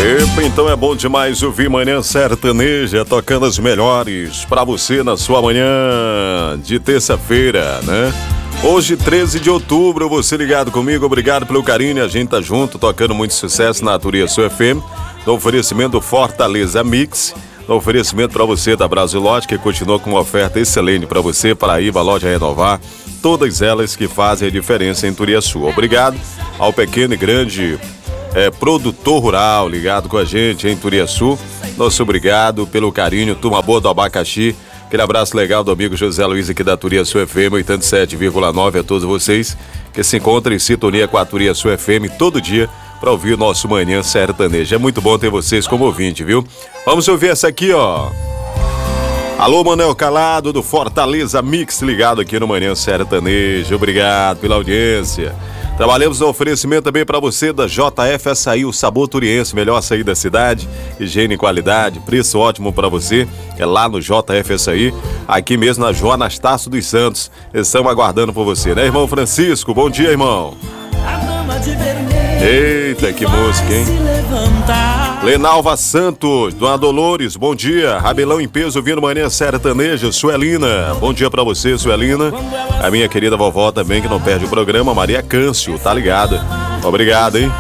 Epa, então é bom demais ouvir Manhã Sertaneja, tocando as melhores pra você na sua manhã de terça-feira, né? Hoje, 13 de outubro, você ligado comigo, obrigado pelo carinho, a gente tá junto, tocando muito sucesso na Turiaçu FM, no oferecimento do Fortaleza Mix, no oferecimento pra você da Brasilógica, que continua com uma oferta excelente pra você, Paraíba, Loja Renovar, todas elas que fazem a diferença em Turiaçu. Obrigado ao pequeno e grande produtor rural ligado com a gente em Turiaçu. Nosso obrigado pelo carinho, turma boa do abacaxi. Aquele abraço legal do amigo José Luiz aqui da Turiaçu FM 87,9 a todos vocês que se encontram em sintonia com a Turiaçu FM todo dia para ouvir o nosso Manhã Sertaneja. É muito bom ter vocês como ouvinte, viu? Vamos ouvir essa aqui, ó. Alô, Manuel Calado do Fortaleza Mix ligado aqui no Manhã Sertaneja. Obrigado pela audiência. Trabalhamos no oferecimento também para você da JF Açaí, o sabor turiense, melhor açaí da cidade, higiene e qualidade, preço ótimo para você, é lá no JF Açaí, aqui mesmo na João Anastácio dos Santos. Estamos aguardando por você, né, irmão Francisco? Bom dia, irmão. Eita, que música, hein? Lenalva Santos, Dona Dolores, bom dia. Rabelão em peso, ouvindo Manhã Sertaneja. Suelina, bom dia pra você, Suelina. A minha querida vovó também, que não perde o programa, Maria Câncio, tá ligada? Obrigado, hein?